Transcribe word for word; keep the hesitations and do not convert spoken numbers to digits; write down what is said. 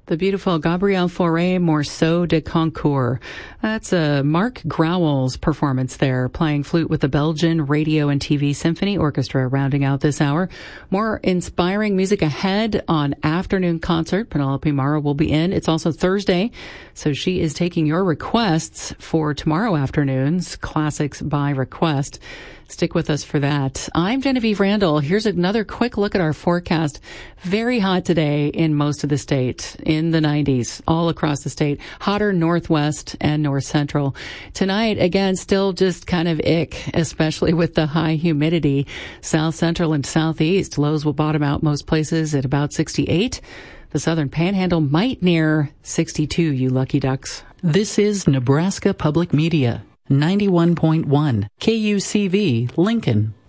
The beautiful Gabrielle Fauré Morceau de Concours. That's uh, Mark Growell's performance there, playing flute with the Belgian Radio and T V Symphony Orchestra, rounding out this hour. More inspiring music ahead on Afternoon Concert. Penelope Mara will be in. It's also Thursday, so she is taking your requests for tomorrow afternoon's Classics by Request. Stick with us for that. I'm Genevieve Randall. Here's another quick look at our forecast. Very hot today in most of the state, in the nineties, all across the state. Hotter northwest and north central. Tonight, again, still just kind of ick, especially with the high humidity. South central and southeast, lows will bottom out most places at about sixty-eight. The southern panhandle might near sixty-two, you lucky ducks. This is Nebraska Public Media. ninety-one point one K U C V, Lincoln.